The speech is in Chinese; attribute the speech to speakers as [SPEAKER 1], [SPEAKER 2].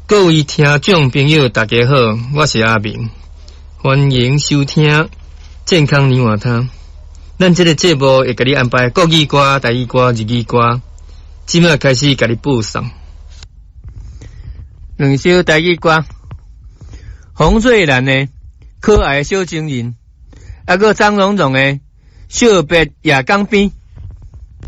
[SPEAKER 1] 各位听众朋友，大家好，我是阿明，欢迎收听健康牛话汤。咱这个节目会给你安排国语歌、台语歌、日语歌，即马开始给你播送。两首台语歌，洪瑞兰的可爱小情人，还个张荣荣的惜别夜港边。